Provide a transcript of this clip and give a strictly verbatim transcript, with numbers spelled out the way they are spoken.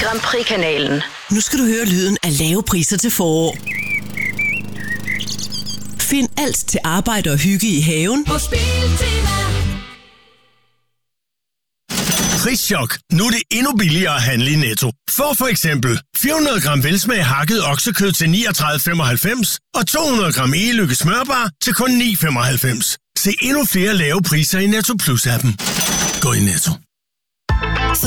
Grand Prix-kanalen. Nu skal du høre lyden af lave priser til forår. Find alt til arbejde og hygge i haven på Biltema. Prischok. Nu er det endnu billigere at handle i Netto. For for eksempel fire hundrede gram velsmag hakket oksekød til niogtredive femoghalvfems og to hundrede gram e-lykke smørbar til kun ni femoghalvfems. Se endnu flere lave priser i Netto Plus-appen. Gå i Netto.